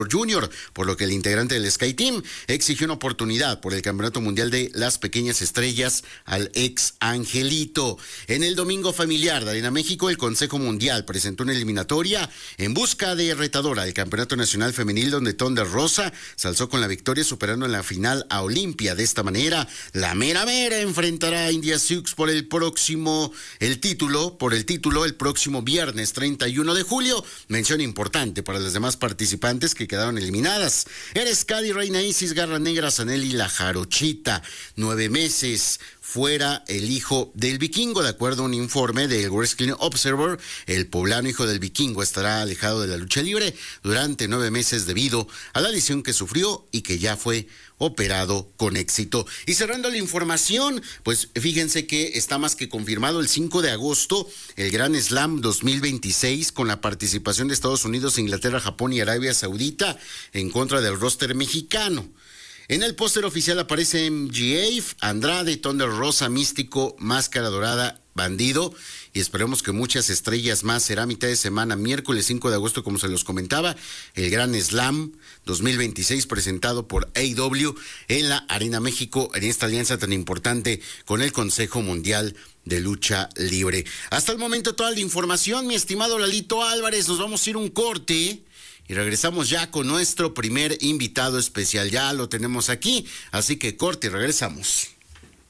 Junior, por lo que el integrante del Sky Team exigió una oportunidad por el Campeonato Mundial de las Pequeñas Estrellas al ex Angelito. En el domingo familiar de Arena México, el Consejo Mundial presentó una eliminatoria en busca de retadora al Campeonato Nacional Femenil, donde Thunder Rosa se alzó con la victoria, superando en la final a Olimpia. De esta manera, la mera enfrentará a India Sioux por el título el próximo viernes 31 de julio. Mención importante para las demás participantes que quedaron eliminadas: Erescadi, Reina Isis, Garra Negra, Zanelli, La Jarochita. 9 meses fuera el hijo del Vikingo. De acuerdo a un informe del Wrestling Observer, el poblano hijo del Vikingo estará alejado de la lucha libre durante 9 meses debido a la lesión que sufrió y que ya fue operado con éxito. Y cerrando la información, pues fíjense que está más que confirmado el 5 de agosto el Gran Slam 2026 con la participación de Estados Unidos, Inglaterra, Japón y Arabia Saudita en contra del roster mexicano. En el póster oficial aparece MGF, Andrade, Thunder Rosa, Místico, Máscara Dorada, Bandido, y esperemos que muchas estrellas más. Será mitad de semana, miércoles 5 de agosto, como se los comentaba, el Gran Slam 2026 presentado por AEW en la Arena México, en esta alianza tan importante con el Consejo Mundial de Lucha Libre. Hasta el momento toda la información, mi estimado Lalito Álvarez. Nos vamos a ir un corte y regresamos ya con nuestro primer invitado especial. Ya lo tenemos aquí, así que corte y regresamos.